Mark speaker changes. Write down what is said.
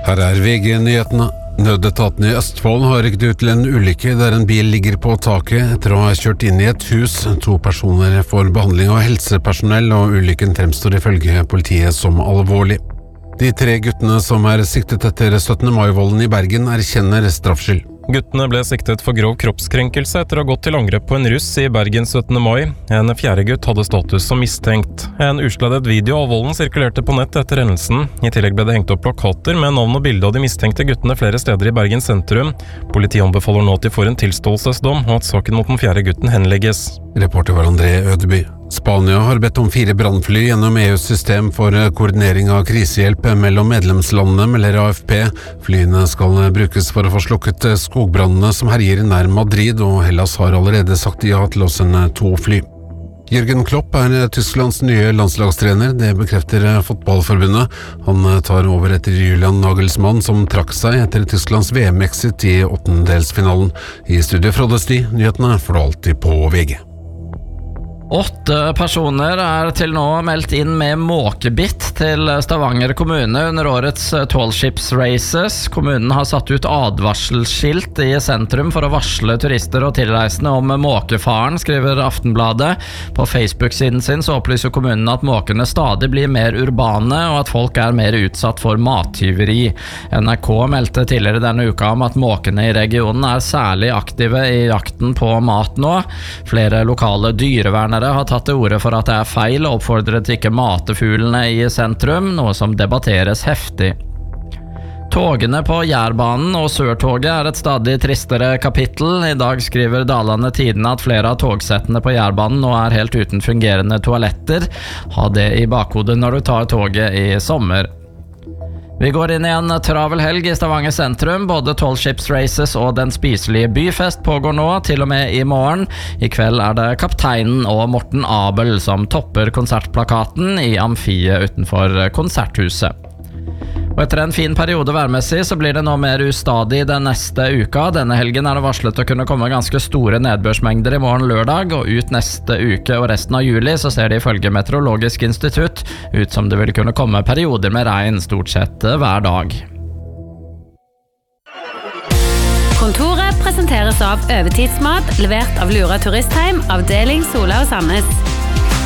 Speaker 1: Her VG-nyhetene. Nødetaten I Østfold har rykket ut til en ulykke der en bil ligger på taket etter å ha kjørt inn I et hus. 2 personer får behandling av helsepersonell, og ulykken fremstår ifølge politiet som alvorlig. De 3 guttene som siktet etter 17. mai-volden I Bergen erkjenner straffskyld.
Speaker 2: Guttene ble siktet for grov kroppskrenkelse etter å ha gått til angrep på en russ I Bergen 17. mai. En 4. gutt hadde status som mistenkt. En usladdet video av volden sirkulerte på nett etter hendelsen. I tillegg ble det hengt opp plakater med navn og bilde av de mistenkte guttene flere steder I Bergen sentrum. Politiet anbefaler nå at de får en tilståelsesdom, og at saken mot den 4. gutten henlegges.
Speaker 1: Reporter var André Ødeby. Spania har bedt om 4 brannfly gjennom EUs system for koordinering av krisehjelp mellom medlemslandene, melder AFP. Flyene skal brukes for å få slukket skogbrannene som herjer nær Madrid, og Hellas har allerede sagt ja til å sende 2 fly. Jürgen Klopp Tysklands nye landslagstrener, det bekrefter fotballforbundet. Han tar over etter Julian Nagelsmann, som trakk seg etter Tysklands VM-exit I 8-delsfinalen. I studio Frode Sti, nyhetene får du alltid på VG.
Speaker 3: 8 personer til nå meldt inn med måkebitt til Stavanger kommune under årets Tall Ships Races. Kommunen har satt ut advarselskilt I sentrum for å varsle turister og tilreisende om måkefaren, skriver Aftenbladet. På Facebook-siden sin så opplyser kommunen at måkene stadig blir mer urbane, og at folk mer utsatt for mattyveri. NRK meldte tidligere denne uka om at måkene I regionen særlig aktive I jakten på mat nå. Flere lokale dyrevernere har tatt til orde for at det feil å oppfordre til ikke mate fuglene I sentrum, noe som debatteres heftig. Togene på Jærbanen og Sørtoget et stadig tristere kapittel. I dag skriver Dalane Tidene at flere av togsettene på Jærbanen nå helt uten fungerende toaletter. Ha det I bakhodet når du tar toget I sommer. Vi går inn I en travel helg I Stavanger sentrum. Både Tall Ships Races og Den spiselige byfest pågår nå, til og med I morgen. I kveld det Kapteinen og Morten Abel som topper konsertplakaten I amfiet utenfor konserthuset. Og etter en fin periode værmessig så blir det nå mer ustadig den neste uka. Denne helgen det varslet å kunne komme ganske store nedbørsmengder I morgen lørdag, og ut neste uke og resten av juli så ser det ifølge Meteorologisk institutt ut som det vil kunne komme perioder med regn stort sett hver dag.
Speaker 4: Kontoret presenteres av Øvetidsmat, levert av Lura Turistheim, avdeling Sola og Sandnes.